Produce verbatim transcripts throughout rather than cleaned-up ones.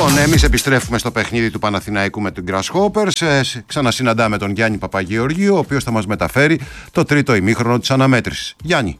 Λοιπόν, εμείς επιστρέφουμε στο παιχνίδι του Παναθηναϊκού με τον Grasshoppers. Ε, ξανασυναντάμε τον Γιάννη Παπαγεωργίου, ο οποίος θα μας μεταφέρει το τρίτο ημίχρονο της αναμέτρησης. Γιάννη.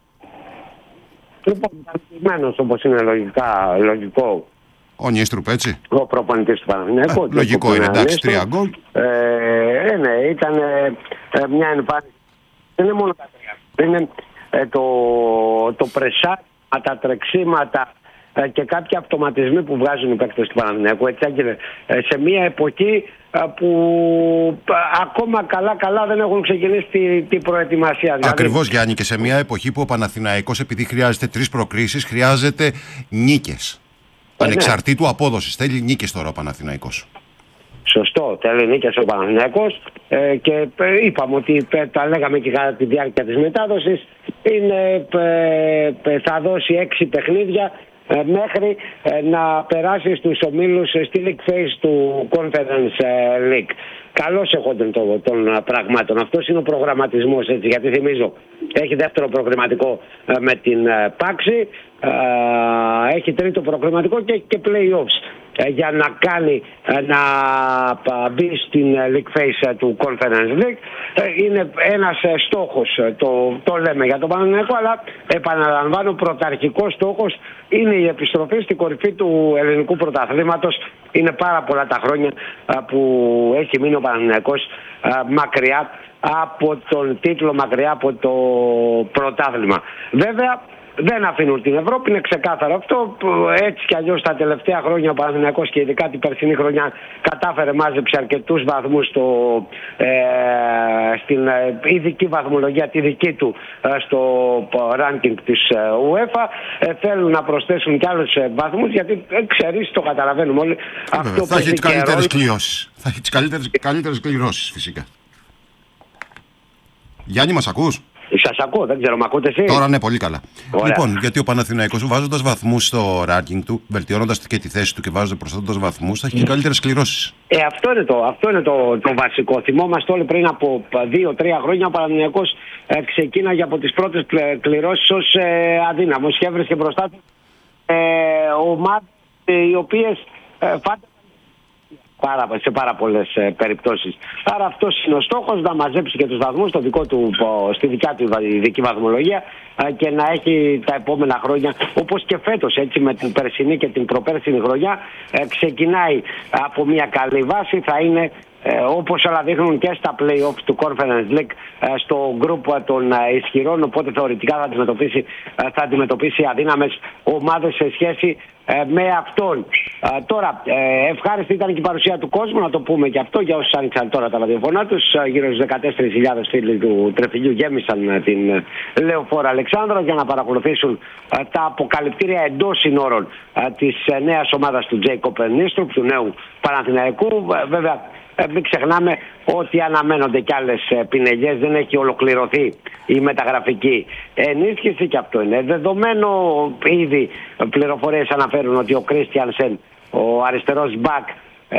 Λοιπόν, παρατηρημένος όπως είναι λογικά, λογικό. Ο Νίστρουπ, έτσι. Ο προπονητής του Παναθηναϊκού. Ε, λογικό είναι, εντάξει, τρία γκολ. Ε, ναι, ήταν ε, μια εμφάνιση. Δεν είναι μόνο τα τρία. Είναι ε, το, το πρεσάρισμα, τα τρεξίματα ε, και κάποιοι αυτοματισμοί που βγάζουν οι παίκτες του Παναθηναϊκού. Έτσι, ε, σε μια εποχή ε, που ε, ακόμα καλά-καλά δεν έχουν ξεκινήσει την τη προετοιμασία. Ακριβώς, Γιάννη, και σε μια εποχή που ο Παναθηναϊκός, επειδή χρειάζεται τρεις προκρίσεις, χρειάζεται νίκες. Ανεξαρτήτου ναι. απόδοσης. Θέλει νίκες τώρα ο Παναθηναϊκός. Σωστό, θέλει νίκες ο Παναθηναϊκός ε, και ε, είπαμε ότι ε, τα λέγαμε και κατά τη διάρκεια της μετάδοσης. Είναι, ε, ε, θα δώσει έξι παιχνίδια ε, μέχρι ε, να περάσει στους ομίλους ε, στη League Phase του Conference ε, League. Καλώς έχονται των, των πραγμάτων. Αυτός είναι ο προγραμματισμός, έτσι, γιατί θυμίζω έχει δεύτερο προγραμματικό ε, με την ε, Πάξη, ε, έχει τρίτο προγραμματικό και, και play-offs ε, για να κάνει ε, να ε, μπει στην ε, League Phase ε, του Conference League. Ε, είναι ένας ε, στόχος, ε, το, το λέμε για τον Παναθηναϊκό, αλλά επαναλαμβάνω, πρωταρχικός στόχος είναι η επιστροφή στην κορυφή του ελληνικού πρωταθλήματος. Είναι πάρα πολλά τα χρόνια ε, που έχει μείνει ο Παναθηναϊκός μακριά από τον τίτλο, μακριά από το πρωτάθλημα. Βέβαια δεν αφήνουν την Ευρώπη, είναι ξεκάθαρο αυτό. Έτσι κι αλλιώς τα τελευταία χρόνια ο Παναθηναϊκός και ειδικά την περσινή χρονιά κατάφερε, μάζεψε αρκετούς βαθμούς στο, ε, στην ειδική βαθμολογία, τη δική του, στο ranking της UEFA. Ε, θέλουν να προσθέσουν κι άλλους βαθμούς, γιατί ε, ξέρεις, το καταλαβαίνουμε όλοι. Ε, αυτό θα έχει τις καλύτερες κληρώσεις. Θα έχει τις καλύτερες, καλύτερες κληρώσεις φυσικά. Γιάννη, μας ακούς? Σας ακούω, δεν ξέρω, μ' ακούτε εσείς? Τώρα ναι, πολύ καλά. Ωραία. Λοιπόν, γιατί ο Παναθηναϊκός, βάζοντας βαθμούς στο ranking του, βελτιώνοντας και τη θέση του και βάζοντας προσθέτοντας βαθμούς, θα έχει και καλύτερες κληρώσεις. Ε, αυτό είναι το, αυτό είναι το, το βασικό. Θυμόμαστε όλοι πριν από δύο τρία χρόνια ο Παναθηναϊκός ε, ξεκίναγε από τις πρώτες κληρώσεις ως ε, αδύναμος και έβρισκε μπροστά του ε, ομάδες ε, οι οποίες ε, φάνηκαν Πάρα, σε πάρα πολλές ε, περιπτώσεις. Άρα αυτός είναι ο στόχος, να μαζέψει και τους βαθμούς στο δικό του, στη δικιά του ειδική βαθμολογία ε, και να έχει τα επόμενα χρόνια, όπως και φέτος, έτσι, με την περσινή και την προπέρσινη χρονιά, ε, ξεκινάει από μια καλή βάση, θα είναι Ε, όπως όλα δείχνουν και στα play-offs του Conference League ε, στο γκρουπ των ε, ισχυρών, οπότε θεωρητικά θα αντιμετωπίσει, ε, θα αντιμετωπίσει αδύναμες ομάδες σε σχέση ε, με αυτόν. Ε, τώρα, ε, ευχάριστη ήταν και η παρουσία του κόσμου, να το πούμε και αυτό για όσους άνοιξαν τώρα τα ραδιοφωνά τους. Ε, γύρω στους δεκατέσσερις χιλιάδες φίλοι του Τρεφιλιού γέμισαν ε, την ε, Λεωφόρο Αλεξάνδρα για να παρακολουθήσουν ε, τα αποκαλυπτήρια εντός συνόρων ε, της ε, νέας ομάδας του Τζέικοπ Νίστρουπ, του νέου Παναθηναϊκού. Ε, βέβαια, Ε, μην ξεχνάμε ότι αναμένονται κι άλλες πινελιές, δεν έχει ολοκληρωθεί η μεταγραφική ενίσχυση και αυτό είναι δεδομένο. Ήδη πληροφορίες αναφέρουν ότι ο Κρίστιανσεν, ο αριστερός μπακ, ε,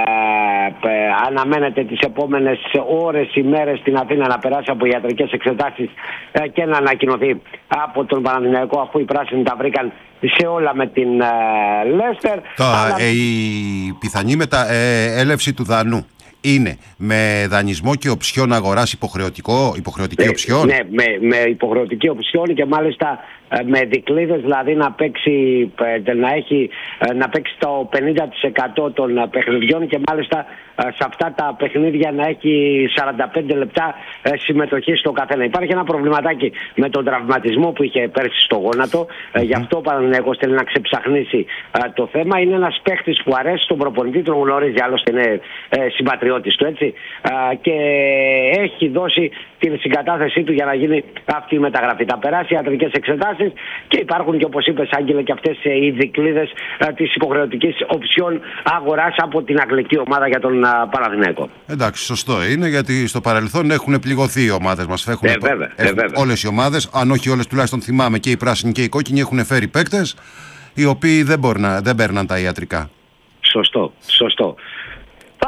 ε, αναμένεται τις επόμενες ώρες, ημέρες στην Αθήνα να περάσει από ιατρικές εξετάσεις ε, και να ανακοινωθεί από τον Παναθηναϊκό, αφού οι πράσινοι τα βρήκαν σε όλα με την Λέστερ. Αλλά... Ε, η πιθανή μεταέλευση ε, του Δανού είναι με δανεισμό και οψιόν να αγοράσει υποχρεωτικό, υποχρεωτική ε, οψιόν. Ναι, με, με υποχρεωτική οψιόν και μάλιστα με δικλείδες, δηλαδή να παίξει, να έχει, να παίξει το πενήντα τοις εκατό των παιχνιδιών και μάλιστα σε αυτά τα παιχνίδια να έχει σαράντα πέντε λεπτά συμμετοχή στο καθένα. Υπάρχει ένα προβληματάκι με τον τραυματισμό που είχε πέρσι στο γόνατο, mm-hmm. γι' αυτό ο Παναθηναϊκός θέλει να ξεψαχνίσει το θέμα. Είναι ένας παίχτης που αρέσει στον προπονητή, τον γνωρίζει, άλλωστε είναι συμπατριώτης του, έτσι, και έχει δώσει την συγκατάθεσή του για να γίνει αυτή η μεταγραφή. Θα περάσει ιατρικές εξετάσεις και υπάρχουν και, όπως είπες, Άγγελε, και αυτές οι δικλείδες της υποχρεωτικής οψιών αγοράς από την αγγλική ομάδα για τον Παναθηναϊκό. Εντάξει, σωστό είναι, γιατί στο παρελθόν έχουν πληγωθεί οι ομάδες μας. Έχουν ε, βέβαια, ε, βέβαια. Όλες οι ομάδες, αν όχι όλες, τουλάχιστον θυμάμαι και οι πράσινοι και οι κόκκινοι, έχουν φέρει παίκτες οι οποίοι δεν, να, δεν παίρναν τα ιατρικά. Σωστό, σωστό. Θα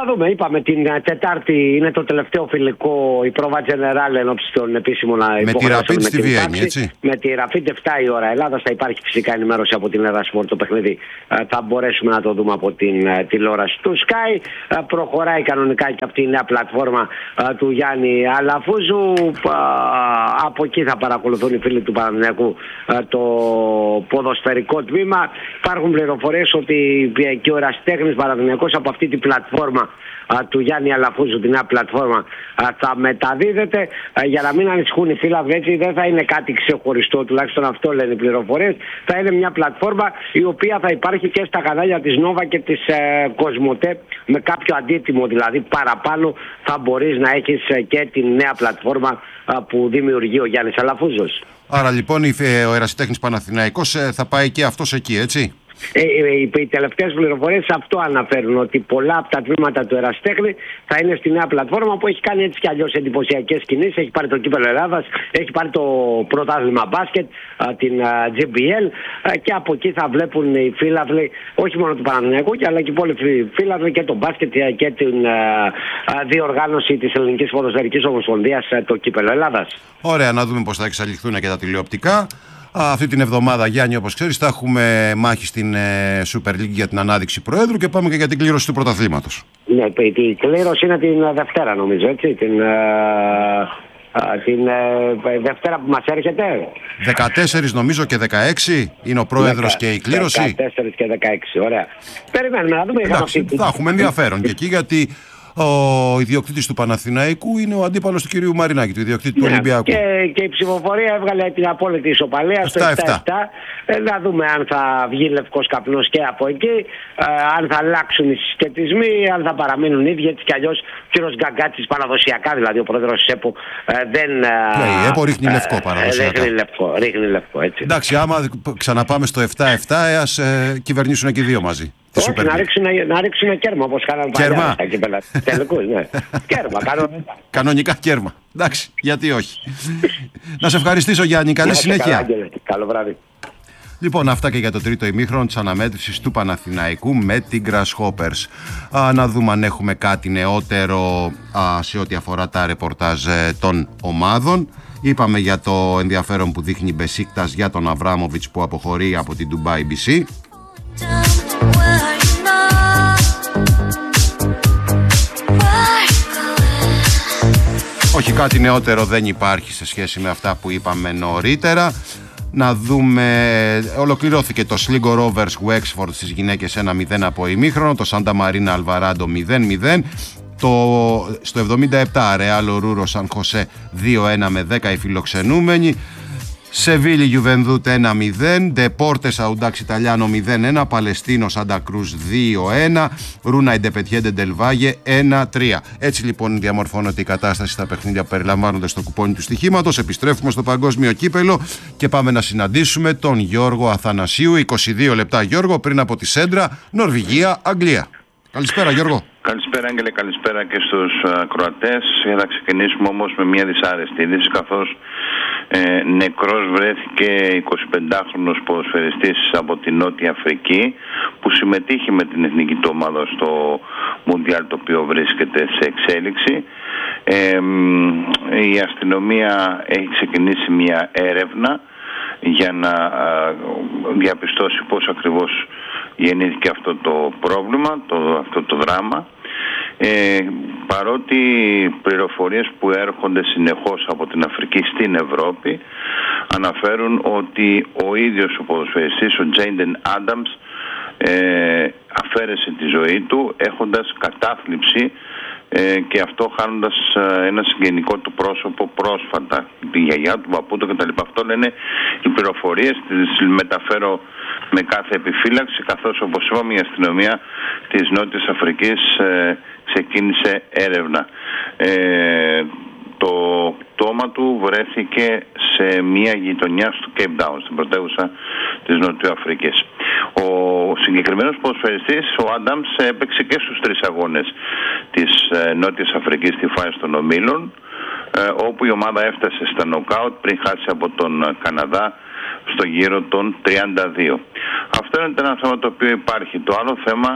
Θα δούμε, είπαμε την Τετάρτη είναι το τελευταίο φιλικό, η Πρόβα Τζενεράλ ενόψει των επίσημων υποχρεώσεων. Με τη Rapid στη Βιέννη, έτσι. Με τη Rapid εφτά η ώρα Ελλάδας, θα υπάρχει φυσικά ενημέρωση από την Ερασπορ το παιχνίδι. Θα μπορέσουμε να το δούμε από την τηλεόραση του Sky. Προχωράει κανονικά και από τη νέα πλατφόρμα του Γιάννη Αλαφούζου. Από εκεί θα παρακολουθούν οι φίλοι του Παναθηναϊκού το ποδοσφαιρικό τμήμα. Υπάρχουν πληροφορίες ότι και ο ερασιτέχνης Παναθηναϊκός από αυτή την πλατφόρμα του Γιάννη Αλαφούζου, την νέα πλατφόρμα, θα μεταδίδεται. Για να μην ανησυχούν οι φίλοι, έτσι δεν θα είναι κάτι ξεχωριστό, τουλάχιστον αυτό λένε οι πληροφορίες. Θα είναι μια πλατφόρμα η οποία θα υπάρχει και στα κανάλια της Νόβα και της ε, Κοσμοτέ, με κάποιο αντίτιμο, δηλαδή παραπάνω θα μπορείς να έχεις και την νέα πλατφόρμα α, που δημιουργεί ο Γιάννης Αλαφούζος. Άρα λοιπόν ο ερασιτέχνης Παναθηναϊκός θα πάει και αυτός εκεί, έτσι. Ε, ε, οι τελευταίες πληροφορίες αυτό αναφέρουν, ότι πολλά από τα τμήματα του ερασιτέχνη θα είναι στη νέα πλατφόρμα που έχει κάνει έτσι κι αλλιώς εντυπωσιακές κινήσεις. Έχει πάρει το κύπελλο Ελλάδας, έχει πάρει το πρωτάθλημα μπάσκετ, α, την α, τζι μπι ελ, α, και από εκεί θα βλέπουν οι φίλαθλοι όχι μόνο του Παναθηναϊκού αλλά και οι υπόλοιποι φίλαθλοι και το μπάσκετ και την α, α, διοργάνωση της Ελληνικής Ποδοσφαιρικής Ομοσπονδίας, το κύπελλο Ελλάδας. Ωραία, να δούμε πώς θα εξελιχθούν και τα τηλεοπτικά. Αυτή την εβδομάδα, Γιάννη, όπως ξέρεις, θα έχουμε μάχη στην ε, Super League για την ανάδειξη Προέδρου και πάμε και για την κλήρωση του πρωταθλήματος. Ναι, η κλήρωση είναι την Δευτέρα, νομίζω, έτσι, την, ε, ε, την ε, Δευτέρα που μας έρχεται. δεκατέσσερα νομίζω και δεκαέξι είναι ο Πρόεδρος και η κλήρωση. δεκατέσσερα και δεκαέξι, ωραία. Περιμένουμε να δούμε. Εντάξει, θα έχουμε ενδιαφέρον και εκεί, γιατί ο ιδιοκτήτης του Παναθηναϊκού είναι ο αντίπαλος του κυρίου Μαρινάκη, του ιδιοκτήτη του Ολυμπιακού. Και, και η ψηφοφορία έβγαλε την απόλυτη ισοπαλία στο επτά επτά. Ε, να δούμε αν θα βγει λευκός καπνός και από εκεί, ε, αν θα αλλάξουν οι συσχετισμοί, αν θα παραμείνουν ίδιοι. Έτσι κι αλλιώς ο κύριος Γκαγκάτσης παραδοσιακά, δηλαδή ο πρόεδρος της ΕΠΟ, ε, δεν. Ναι, η ΕΠΟ ρίχνει ε, λευκό παραδοσιακά. Ρίχνει λευκό, ρίχνει λευκό, έτσι. Εντάξει, άμα ξαναπάμε στο επτά επτά, ε, ας ε, κυβερνήσουν και οι δύο μαζί. Όχι, να ρίξουν, να ρίξουν κέρμα όπως κάνανε παλιά. Κέρμα. Τελικούς, ναι. Κέρμα, κανονικά. Κανονικά κέρμα. Εντάξει, γιατί όχι. Να σε ευχαριστήσω, Γιάννη. Καλή συνέχεια. Καλά, καλό βράδυ. Λοιπόν, αυτά και για το τρίτο ημίχρονο της αναμέτρησης του Παναθηναϊκού με την Grasshoppers. Α, να δούμε αν έχουμε κάτι νεότερο α, σε ό,τι αφορά τα ρεπορτάζ ε, των ομάδων. Είπαμε για το ενδιαφέρον που δείχνει η Μπεσίκτας για τον Αβράμοβιτς που αποχωρεί από την Dubai μπι σι. Όχι, κάτι νεότερο δεν υπάρχει σε σχέση με αυτά που είπαμε νωρίτερα. Να δούμε, ολοκληρώθηκε το Sligo Rovers Wexford στις γυναίκες ένα μηδέν από ημίχρονο, το Santa Marina Alvarado μηδέν μηδέν, το, στο εβδομήντα επτά Real Oruro San Jose δύο ένα με δέκα οι φιλοξενούμενοι, Σεβίλη Γιουβενδούτ ένα μηδέν, Ντεπόρτες Αουντάξ Ιταλιάνο μηδέν ένα, Παλαιστίνο Σάντα Κρούζ δύο ένα, Ρούνα Ιντεπετιέντε Ντελβάγε ένα τρία. Έτσι λοιπόν διαμορφώνεται η κατάσταση στα παιχνίδια που περιλαμβάνονται στο κουπόνι του στοιχήματος. Επιστρέφουμε στο παγκόσμιο κύπελο και πάμε να συναντήσουμε τον Γιώργο Αθανασίου. είκοσι δύο λεπτά, Γιώργο, πριν από τη Σέντρα, Νορβηγία, Αγγλία. Καλησπέρα, Γιώργο. Καλησπέρα, Άγγελε, καλησπέρα και στους ακροατές. Για να ξεκινήσουμε όμως με μια δυσάρεστη είδηση, καθώς ε, νεκρός βρέθηκε εικοσιπεντάχρονος ποδοσφαιριστής από την Νότια Αφρική που συμμετείχε με την εθνική του ομάδα στο Μουντιάλ, το οποίο βρίσκεται σε εξέλιξη. Ε, η αστυνομία έχει ξεκινήσει μια έρευνα για να α, διαπιστώσει πώς ακριβώς γεννήθηκε αυτό το πρόβλημα, το, αυτό το δράμα. Ε, παρότι πληροφορίες που έρχονται συνεχώς από την Αφρική στην Ευρώπη αναφέρουν ότι ο ίδιος ο ποδοσφαιριστής, ο Τζέιντεν Άνταμς, ε, αφαίρεσε τη ζωή του έχοντας κατάθλιψη ε, και αυτό χάνοντας ε, ένα συγγενικό του πρόσωπο πρόσφατα, τη γιαγιά του, παππού του κτλ. Αυτό λένε οι πληροφορίες, τις μεταφέρω με κάθε επιφύλαξη, καθώς όπως είπαμε η αστυνομία της Νότιας Αφρικής ε, ξεκίνησε έρευνα. Ε, το πτώμα του βρέθηκε σε μια γειτονιά στο Cape Town, στην πρωτεύουσα της Νοτιοαφρικής. Ο συγκεκριμένος ποδοσφαιριστής, ο Άνταμς, έπαιξε και στους τρεις αγώνες της ε, Νότιας Αφρικής στη φάση των ομίλων, ε, όπου η ομάδα έφτασε στα νοκάουτ πριν χάσει από τον Καναδά στο γύρο των τριάντα δύο. Αυτό είναι ένα θέμα το οποίο υπάρχει. Το άλλο θέμα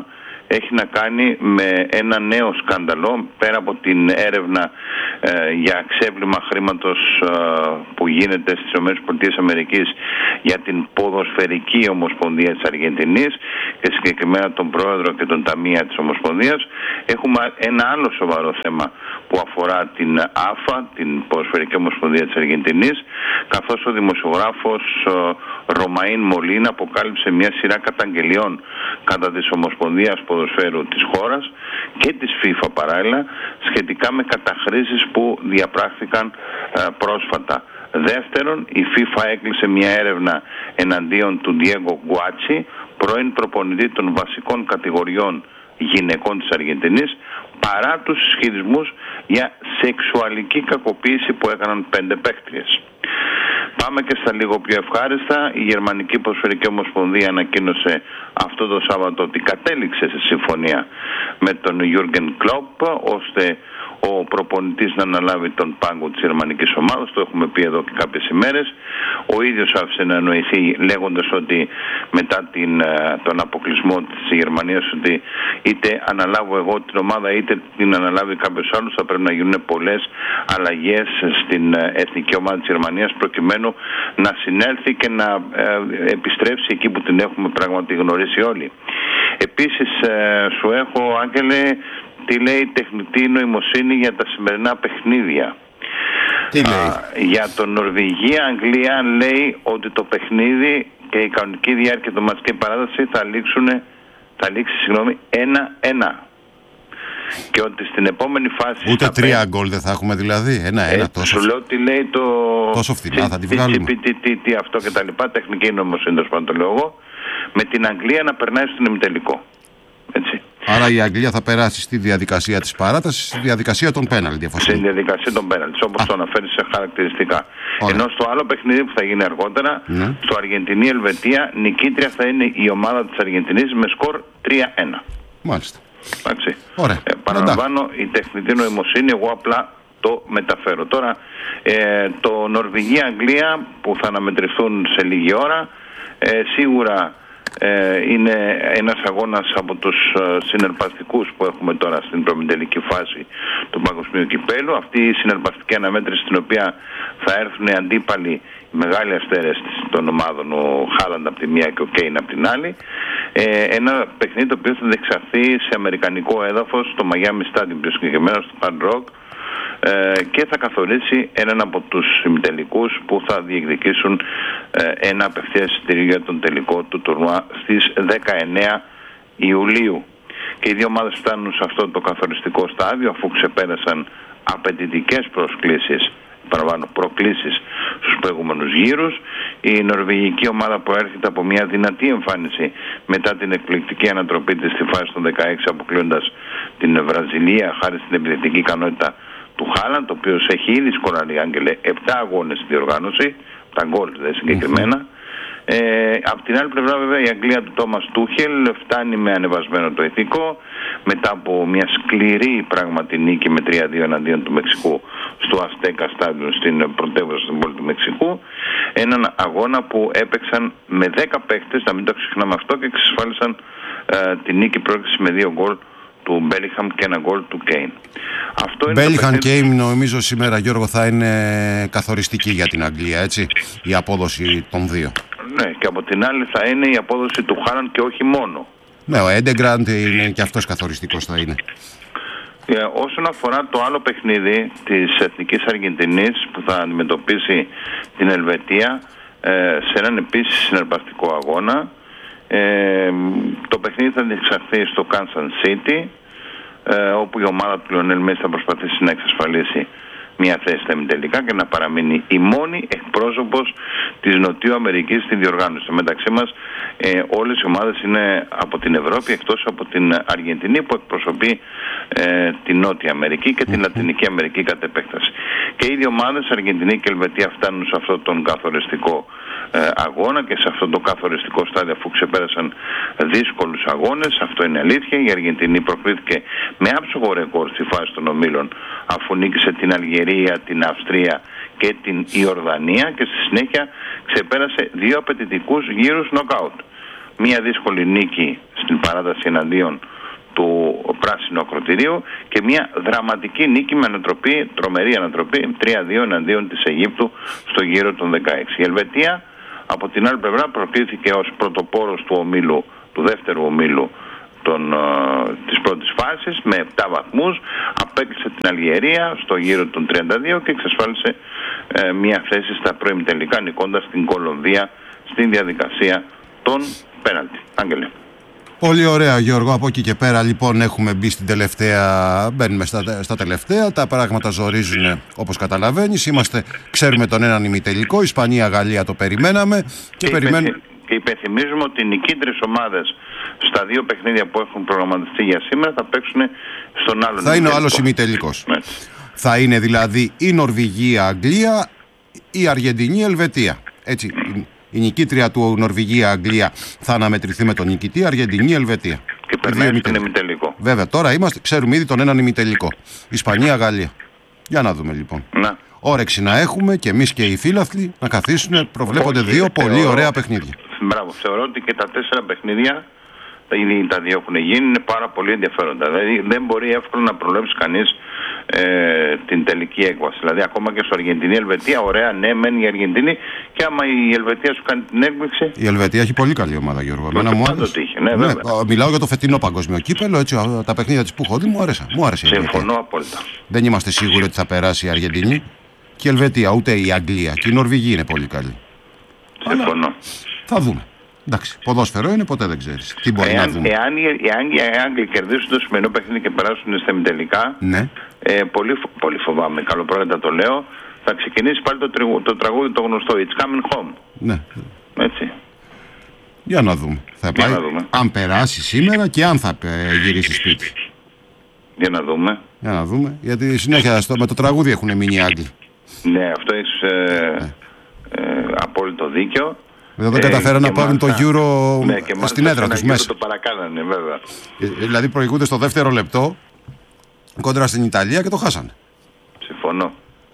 έχει να κάνει με ένα νέο σκάνδαλο, πέρα από την έρευνα ε, για ξέπλυμα χρήματος ε, που γίνεται στις ΗΠΑ για την ποδοσφαιρική ομοσπονδία της Αργεντινής και συγκεκριμένα τον πρόεδρο και τον ταμεία της Ομοσπονδίας. Έχουμε ένα άλλο σοβαρό θέμα που αφορά την ΑΦΑ, την Ποδοσφαιρική Ομοσπονδία της Αργεντινής, καθώς ο δημοσιογράφος ε, Ρωμαΐν Μολίνα αποκάλυψε μια σειρά καταγγελιών κατά της Ομοσπονδίας Ποδοσφαίρου της χώρας και της FIFA παράλληλα σχετικά με καταχρήσεις που διαπράχθηκαν ε, πρόσφατα. Δεύτερον, η FIFA έκλεισε μια έρευνα εναντίον του Ντιέγκο Γκουάτσι, πρώην προπονητή των βασικών κατηγοριών γυναικών της Αργεντινής, παρά τους ισχυρισμούς για σεξουαλική κακοποίηση που έκαναν πέντε παίκτριες. Πάμε και στα λίγο πιο ευχάριστα. Η Γερμανική Ποδοσφαιρική Ομοσπονδία ανακοίνωσε αυτό το Σάββατο ότι κατέληξε σε συμφωνία με τον Jürgen Klopp ώστε ο προπονητής να αναλάβει τον πάγκο της γερμανικής ομάδας. Το έχουμε πει εδώ και κάποιες ημέρες. Ο ίδιος άφησε να εννοηθεί λέγοντας ότι μετά την, τον αποκλεισμό της Γερμανίας ότι είτε αναλάβω εγώ την ομάδα είτε την αναλάβει κάποιος άλλος, θα πρέπει να γίνουν πολλές αλλαγές στην εθνική ομάδα της Γερμανίας προκειμένου να συνέλθει και να ε, επιστρέψει εκεί που την έχουμε πράγματι γνωρίσει όλοι. Επίσης ε, σου έχω, Άγγελε, τι λέει η τεχνητή νοημοσύνη για τα σημερινά παιχνίδια. Τι λέει? Α, για το Νορβηγία-Αγγλία λέει ότι το παιχνίδι και η κανονική διάρκεια του μάτς και η παράταση θα λήξουν, θα λήξει συγγνώμη, ένα-ένα. Και ότι στην επόμενη φάση... Ούτε τρία γκολ πέ... δεν θα έχουμε δηλαδή, ένα-ένα ε, τόσο... Σου λέω τι λέει το... Τόσο φθηνά θα τη βγάλουμε. Τι, τι, τι, τι αυτό και τα λοιπά, τεχνική νοημοσύνη τόσο πάνω το λέω εγώ, με την Αγγλία να περνάει στον ημιτελικό. Έτσι. Άρα η Αγγλία θα περάσει στη διαδικασία της παράτασης, στη διαδικασία των πέναλτι. Στη διαδικασία των πέναλτι, όπως το αναφέρει σε χαρακτηριστικά. Ωραία. Ενώ στο άλλο παιχνίδι που θα γίνει αργότερα, ναι. στο Αργεντινή-Ελβετία, νικήτρια θα είναι η ομάδα της Αργεντινής με σκορ τρία ένα. Μάλιστα. Εντάξει. Ωραία. Ε, παραλαμβάνω, η τεχνητή νοημοσύνη, εγώ απλά το μεταφέρω. Τώρα, ε, το Νορβηγία-Αγγλία που θα αναμετρηθούν σε λίγη ώρα, ε, σίγουρα Ε, είναι ένας αγώνας από τους ε, συναρπαστικούς που έχουμε τώρα στην προμετελική φάση του παγκοσμίου κυπέλου. Αυτή η συναρπαστική αναμέτρηση στην οποία θα έρθουν αντίπαλοι μεγάλοι αστέρες των ομάδων, ο Χάλαντ από τη μία και ο Κέιν από την άλλη. Ε, ένα παιχνίδι το οποίο θα διεξαχθεί σε αμερικανικό έδαφος, στο Miami Stadium πιο συγκεκριμένα, στο Hard Rock, Ε, και θα καθορίσει έναν από τους ημιτελικούς που θα διεκδικήσουν ε, ένα απευθείας εισιτήριο για τον τελικό του τουρνουά στις δεκαεννέα Ιουλίου. Και οι δύο ομάδες φτάνουν σε αυτό το καθοριστικό στάδιο αφού ξεπέρασαν απαιτητικές προσκλήσεις, παραπάνω προκλήσεις στους προηγούμενους γύρους. Η νορβηγική ομάδα προέρχεται από μια δυνατή εμφάνιση μετά την εκπληκτική ανατροπή της στη φάση των δεκαέξι, αποκλείοντας την Βραζιλία χάρη στην επιθετική ικανότητα του Χάλαντ, ο οποίος έχει ήδη σκοράρει, Άγγελε, επτά αγώνες στη διοργάνωση, τα γκολ δε συγκεκριμένα. Mm-hmm. Ε, απ' την άλλη πλευρά βέβαια η Αγγλία του Τόμας Τούχελ φτάνει με ανεβασμένο το ηθικό μετά από μια σκληρή πράγματι νίκη με τρία δύο εναντίον του Μεξικού στο Azteca Stadium στην πρωτεύουσα στην πόλη του Μεξικού. Έναν αγώνα που έπαιξαν με δέκα παίκτες, να μην το ξεχνάμε αυτό, και εξασφάλισαν ε, τη νίκη πρόκριση με δύο γκολ του Μπέλιχαμ και ένα γκολ του Κέιν. Μπέλιχαμ και Κέιν νομίζω σήμερα, Γιώργο, θα είναι καθοριστική για την Αγγλία, έτσι, η απόδοση των δύο. Ναι, και από την άλλη θα είναι η απόδοση του Χάλαντ και όχι μόνο. Ναι, ο Έντεγκραντ είναι και αυτός καθοριστικός θα είναι. Ε, όσον αφορά το άλλο παιχνίδι της Εθνικής Αργεντινής που θα αντιμετωπίσει την Ελβετία ε, σε έναν επίσης συναρπαστικό αγώνα, ε, το παιχνίδι θα διεξαχθεί στο Kansas City, ε, όπου η ομάδα του Λιονέλ Μέση θα προσπαθήσει να εξασφαλίσει μια θέση στα ημιτελικά και να παραμείνει η μόνη εκπρόσωπος της Νοτιού Αμερικής στη διοργάνωση. Μεταξύ μας ε, όλες οι ομάδες είναι από την Ευρώπη εκτός από την Αργεντινή που εκπροσωπεί ε, την Νότια Αμερική και την Λατινική Αμερική κατ' επέκταση. Και οι δύο ομάδες, Αργεντινή και Ελβετία, φτάνουν σε αυτόν τον καθοριστικό ε, αγώνα και σε αυτό το καθοριστικό στάδιο αφού ξεπέρασαν δύσκολους αγώνες. Αυτό είναι αλήθεια. Η Αργεντινή προκρίθηκε με άψογο ρεκόρ στη φάση των ομίλων αφού νίκησε την Αλγερία, την Αυστρία και την Ιορδανία και στη συνέχεια ξεπέρασε δύο απαιτητικούς γύρους νοκάουτ. Μία δύσκολη νίκη στην παράταση εναντίον του πράσινου ακροτηρίου και μια δραματική νίκη με ανατροπή, τρομερή ανατροπή τρία δύο εναντίον της Αιγύπτου στο γύρο των δεκαέξι. Η Ελβετία από την άλλη πλευρά προκλήθηκε ως πρωτοπόρος του ομίλου, του δεύτερου ομίλου των, uh, της πρώτης φάσης με επτά βαθμούς, απέκλεισε την Αλγερία στο γύρο των τριάντα δύο και εξασφάλισε uh, μια θέση στα προημιτελικά, νικώντας την Κολομβία στην διαδικασία των πέναλτι. Άγγελε. Πολύ ωραία, Γιώργο. Από εκεί και πέρα λοιπόν έχουμε μπει στην τελευταία, μπαίνουμε στα, στα τελευταία. Τα πράγματα ζορίζουν όπως καταλαβαίνεις. Είμαστε, ξέρουμε τον έναν ημιτελικό. Ισπανία-Γαλλία το περιμέναμε. Και, και, περιμένουμε... υπενθυ... και υπενθυμίζουμε ότι οι νικήτρες ομάδες στα δύο παιχνίδια που έχουν προγραμματιστεί για σήμερα θα παίξουν στον άλλον. Θα είναι ο άλλος ημιτελικός. Ναι. Θα είναι δηλαδή η Νορβηγία-Αγγλία, η Αργεντινή-Ελβετία. Έτσι. Η νικήτρια του Νορβηγία-Αγγλία θα αναμετρηθεί με τον νικητή Αργεντινή-Ελβετία. Και περνάει στον ημιτελικό. Βέβαια, τώρα είμαστε, ξέρουμε ήδη τον έναν ημιτελικό. Ισπανία-Γαλλία. Για να δούμε λοιπόν. Να. Όρεξη να έχουμε και εμείς και οι φίλαθλοι να καθίσουν. Προβλέπονται Όχι, δύο θεωρώ, πολύ ωραία παιχνίδια. Μπράβο. Θεωρώ ότι και τα τέσσερα παιχνίδια, ήδη τα δύο έχουν γίνει, είναι πάρα πολύ ενδιαφέροντα. Δηλαδή δεν μπορεί εύκολα να προβλέψει κανείς ε, την τελική έκβαση. Δηλαδή ακόμα και στο Αργεντινή-Ελβετία, ωραία, ναι, μένει η Αργεντινή και άμα η Ελβετία σου κάνει την έκπληξη. Η Ελβετία έχει πολύ καλή ομάδα, Γιώργο. Εμένα μου άρεσε. Ναι, ναι, μιλάω για το φετινό παγκόσμιο κύπελο, έτσι, τα παιχνίδια της που έχω δει μου άρεσαν. Μου άρεσε. Συμφωνώ απόλυτα. Δεν είμαστε σίγουροι ότι θα περάσει η Αργεντινή και η Ελβετία, ούτε η Αγγλία. Και η Νορβηγία είναι πολύ καλή. Συμφωνώ. Αλλά θα δούμε. Εντάξει, ποδόσφαιρο είναι, ποτέ δεν ξέρεις. Τι μπορεί εάν, να δούμε. Εάν οι, εάν οι Άγγλοι κερδίσουν το σημερινό παιχνίδι και περάσουν στα ημιτελικά, ναι. ε, πολύ, πολύ φοβάμαι, καλοπρόεδρα το λέω, θα ξεκινήσει πάλι το, τριγου, το τραγούδι το γνωστό, It's Coming Home. Ναι. Έτσι. Για να δούμε. Θα Για πάει, να δούμε. Αν περάσει σήμερα και αν θα γυρίσει σπίτι. Για να δούμε. Για να δούμε. Γιατί συνέχεια στο, με το τραγούδι έχουν μείνει οι Άγγλοι. Ναι, αυτό έχεις ε, ναι. ε, απόλυτο δίκιο. Δεν το καταφέραν ε, να πάρουν το Euro ναι, στην έδρα τους μέσα. Το παρακάνανε, βέβαια. Ε, δηλαδή προηγούνται στο δεύτερο λεπτό κόντρα στην Ιταλία και το χάσανε. Συμφωνώ.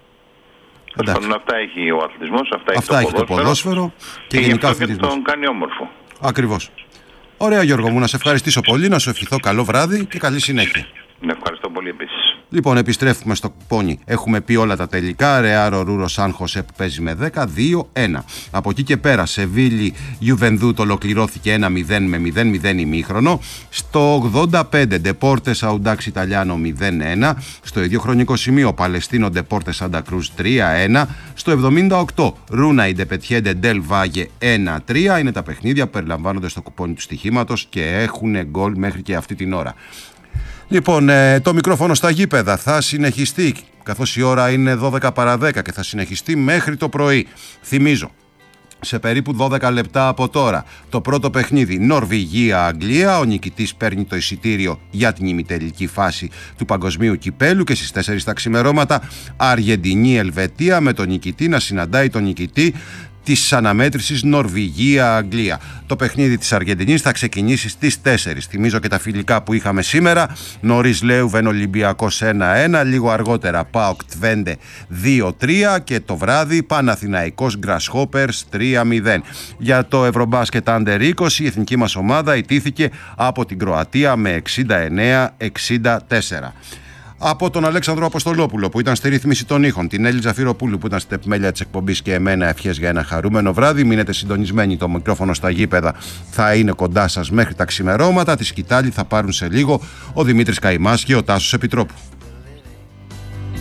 Συμφωνώ, αυτά έχει ο αθλητισμός, αυτά, αυτά έχει το ποδόσφαιρο, το ποδόσφαιρο και, και γενικά ο αθλητισμός. Και τον κάνει όμορφο. Ακριβώς. Ωραία, Γιώργο μου, να σε ευχαριστήσω πολύ, να σου ευχηθώ καλό βράδυ και καλή συνέχεια. Ναι, ευχαριστώ πολύ επίσης. Λοιπόν, επιστρέφουμε στο κουπόνι. Έχουμε πει όλα τα τελικά. Ρεάρο Ρούρο Σαν Χωσέ που παίζει με δέκα, δύο ένα. Από εκεί και πέρα, Σεβίλη Γιουβενδούτ ολοκληρώθηκε ένα μηδέν με μηδέν μηδέν ημίχρονο. Στο ογδόντα πέντε, Ντεπόρτε Αουντάξ Ιταλιάνο μηδέν ένα. Στο ίδιο χρονικό σημείο, Παλαιστίνο Ντεπόρτε Σάντα Κρούζ τρία ένα. Στο εβδομήντα οκτώ, Ρούνα Ιντεπετιέντε Ντελ Βάγε ένα τρία. Είναι τα παιχνίδια που περιλαμβάνονται στο κουπόνι του στοιχήματος και έχουν γκολ μέχρι και αυτή την ώρα. Λοιπόν, το μικρόφωνο στα γήπεδα θα συνεχιστεί, καθώς η ώρα είναι δώδεκα παρά δέκα και θα συνεχιστεί μέχρι το πρωί. Θυμίζω, σε περίπου δώδεκα λεπτά από τώρα, το πρώτο παιχνίδι Νορβηγία-Αγγλία. Ο νικητής παίρνει το εισιτήριο για την ημιτελική φάση του παγκοσμίου κυπέλου και στις τέσσερις τα ξημερώματα Αργεντινή-Ελβετία με τον νικητή να συναντάει τον νικητή της αναμέτρησης Νορβηγία-Αγγλία. Το παιχνίδι της Αργεντινής θα ξεκινήσει στις τέσσερις. Θυμίζω και τα φιλικά που είχαμε σήμερα. Νωρίς Λέουβεν Ολυμπιακός ένα ένα. Λίγο αργότερα ΠΑΟΚ Τβέντε δύο τρία. Και το βράδυ Παναθηναϊκός Γκρασχόπερς τρία μηδέν. Για το Ευρωμπάσκετ Άντερ είκοσι η εθνική μας ομάδα ιτήθηκε από την Κροατία με εξήντα εννέα εξήντα τέσσερα. Από τον Αλέξανδρο Αποστολόπουλο που ήταν στη ρύθμιση των ήχων, την Έλλη Ζαφυροπούλου που ήταν στην επιμέλεια της εκπομπής και εμένα ευχές για ένα χαρούμενο βράδυ. Μείνετε συντονισμένοι, το μικρόφωνο στα γήπεδα θα είναι κοντά σας μέχρι τα ξημερώματα. Τη σκητάλη θα πάρουν σε λίγο ο Δημήτρης Καϊμάς και ο Τάσος Επιτρόπου.